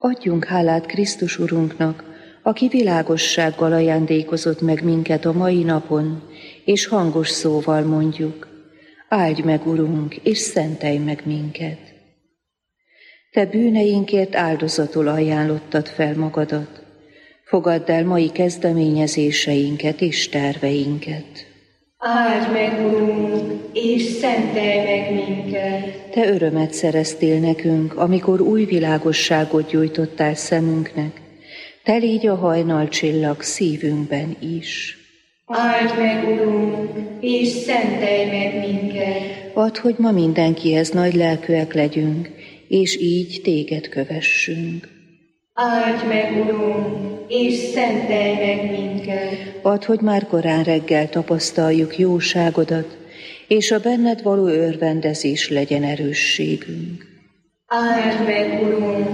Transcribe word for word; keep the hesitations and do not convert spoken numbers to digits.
Adjunk hálát Krisztus Urunknak, aki világossággal ajándékozott meg minket a mai napon, és hangos szóval mondjuk: áldj meg, Urunk, és szentelj meg minket. Te bűneinkért áldozatul ajánlottad fel magadat. Fogadd el mai kezdeményezéseinket és terveinket. Áldj meg, Urunk, és szentelj meg minket. Te örömet szereztél nekünk, amikor új világosságot gyújtottál szemünknek. Te légy a hajnalcsillag szívünkben is. Áldj meg, Urunk, és szentelj meg minket. Add, hogy ma mindenkihez nagy lelkűek legyünk, és így téged kövessünk. Áldj meg, Urunk, és szentelj meg minket. Add, hogy már korán reggel tapasztaljuk jóságodat, és a benned való örvendezés legyen erősségünk. Áldj meg, Urunk,